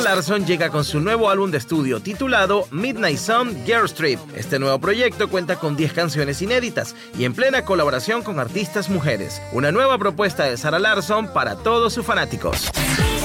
Larsson llega con su nuevo álbum de estudio titulado Midnight Sun Girls Trip. Este nuevo proyecto cuenta con 10 canciones inéditas y en plena colaboración con artistas mujeres. Una nueva propuesta de Sarah Larsson para todos sus fanáticos.